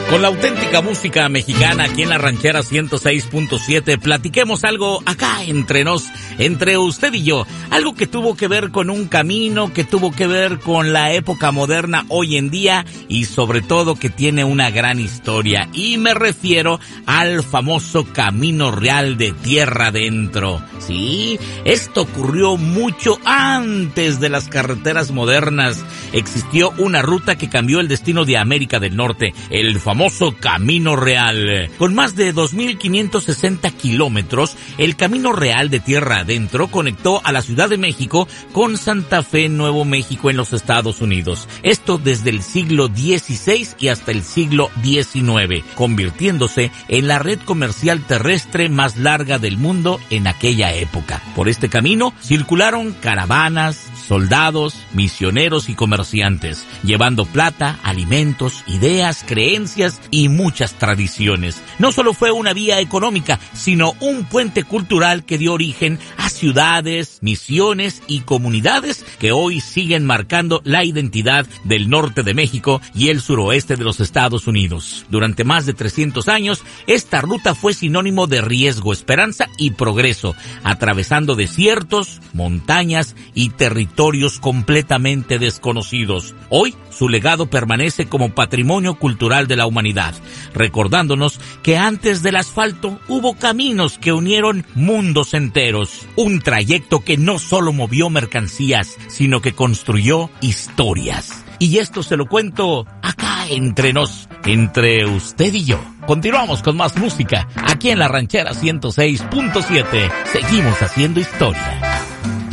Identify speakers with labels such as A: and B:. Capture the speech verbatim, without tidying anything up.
A: Con la auténtica música mexicana aquí en la Ranchera ciento seis punto siete, platiquemos algo acá entre nos, entre usted y yo. Algo que tuvo que ver con un camino, que tuvo que ver con la época moderna hoy en día y sobre todo que tiene una gran historia. Y me refiero al famoso Camino Real de Tierra Adentro. Sí, esto ocurrió mucho antes de las carreteras modernas. Existió una ruta que cambió el destino de América del Norte, el famoso Camino Real. Con más de dos mil quinientos sesenta kilómetros, el Camino Real de Tierra Adentro conectó a la Ciudad de México con Santa Fe, Nuevo México, en los Estados Unidos. Esto desde el siglo dieciséis y hasta el siglo diecinueve, convirtiéndose en la red comercial terrestre más larga del mundo en aquella época. Por este camino circularon caravanas, soldados, misioneros y comerciantes, llevando plata, alimentos, ideas, creencias y muchas tradiciones. No solo fue una vía económica, sino un puente cultural que dio origen a ciudades, misiones y comunidades que hoy siguen marcando la identidad del norte de México y el suroeste de los Estados Unidos. Durante más de trescientos años, esta ruta fue sinónimo de riesgo, esperanza y progreso, atravesando desiertos, montañas y territorios completamente desconocidos. Hoy, su legado permanece como patrimonio cultural de la humanidad, recordándonos que antes del asfalto hubo caminos que unieron mundos enteros. Un trayecto que no solo movió mercancías, sino que construyó historias. Y esto se lo cuento acá entre nos, entre usted y yo. Continuamos con más música aquí en la Ranchera ciento seis punto siete. Seguimos haciendo historia.